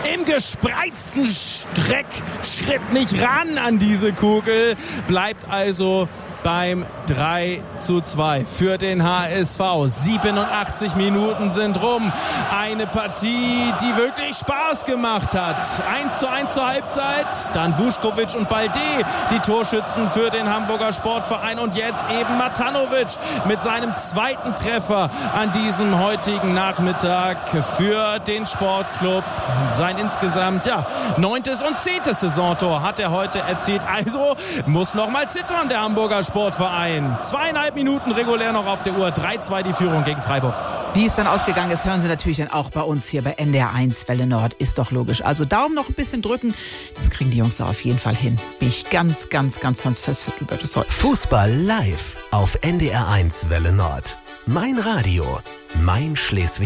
im gespreizten Streckschritt nicht ran an diese Kugel. Bleibt also beim 3:2 für den HSV. 87 Minuten sind rum. Eine Partie, die wirklich Spaß gemacht hat. 1:1 zur Halbzeit. Dann Vuskovic und Balde, die Torschützen für den Hamburger Sportverein. Und jetzt eben Matanovic mit seinem zweiten Treffer an diesem heutigen Nachmittag für den Sportclub. Sein insgesamt 9. und 10. Saisontor hat er heute erzielt. Also muss noch mal zittern, der Hamburger Sportverein. 2,5 Minuten regulär noch auf der Uhr. 3:2 die Führung gegen Freiburg. Wie es dann ausgegangen ist, hören Sie natürlich dann auch bei uns hier bei NDR1 Welle Nord. Ist doch logisch. Also Daumen noch ein bisschen drücken. Das kriegen die Jungs da auf jeden Fall hin. Bin ich ganz fest über das heute. Fußball live auf NDR1 Welle Nord. Mein Radio, mein Schleswig.